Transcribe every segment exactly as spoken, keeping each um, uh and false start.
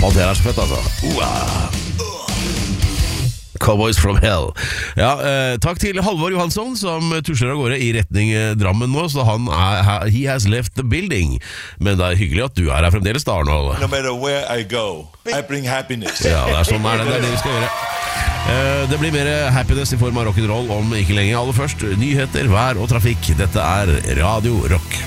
Pantera er så fett, altså. Wow. Cowboys from Hell. Ja, eh, takk til Halvor Johansson, som tusler av gårde i retning eh, Drammen nå, så han er, he has left the building. Men det er hyggelig at du er her fremdeles, da, Arnold. No matter where I go, I bring happiness. Ja, det er sånn er det, det er det vi skal gjøre. Eh, det blir mer happiness i form av rock'n'roll om ikke lenge. Aller først, nyheter, vær og trafikk. Dette er Radio Rock.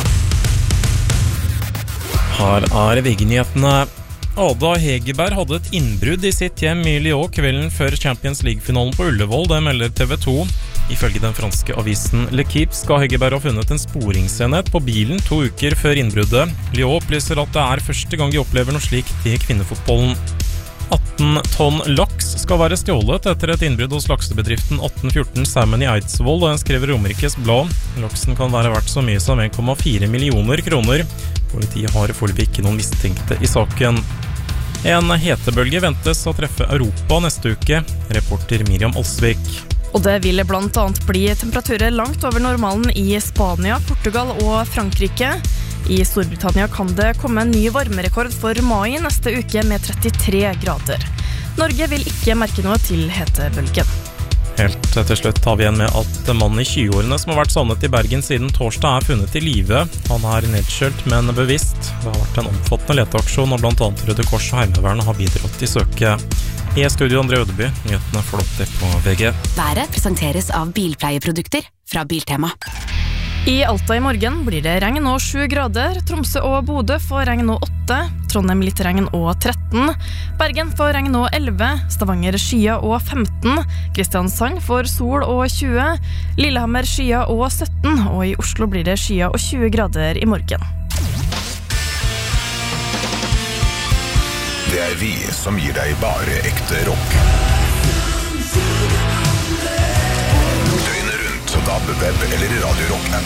Her er V G-nyhetene. Ada Hegerberg hadde et innbrudd i sitt hjem i Lyon kvelden før Champions League-finalen på Ullevål, det melder T V to. Ifølge den franske avisen L'Equipe skal Hegerberg ha funnet en sporingsenhet på bilen to uker før innbruddet. Lyon opplyser at det er første gang de opplever noe slikt i kvinnefotbollen. atten tonn laks skal være stjålet etter et innbrudd hos laksebedriften atten fjorten Salmon i Eidsvoll, og den skriver Romerikes Blad. Laksen kan være verdt så mye som en komma fire millioner kroner. Politiet har foreløpig ikke noen mistenkte i saken. En hetebølge ventes å treffe Europa neste uke, reporter Miriam Alsvik. Og det vil blant annet bli temperaturer langt over normalen i Spania, Portugal og Frankrike. I Storbritannia kan det komme en ny varmerekord for mai neste uke med trettitre grader. Norge vil ikke merke noe til hetebølgen. Helt til slutt tar vi igjen med at mannen i tjueårene som har vært savnet i Bergen siden torsdag er funnet i live. Han er nedskjølt, men bevisst. Det har vært en omfattende leteaksjon, og blant annet Røde Kors og Heimevernet har bidratt i søket. I studio André Ødeby, nyhetene flott på V G. Været presenteres av bilpleieprodukter fra Biltema. I Alta i morgen blir det regn og sju grader. Tromsø og Bodø får regn og åtte. Trondheim litt regn og tretten. Bergen får regn og elleve. Stavanger skya og femten. Kristiansand får sol og tjue. Lillehammer skya og sytten. Og i Oslo blir det skya og tjue grader i morgen. Det er vi som gir deg bare ekte rock. Døgnet rundt, D A B, web eller Radio Rock-app.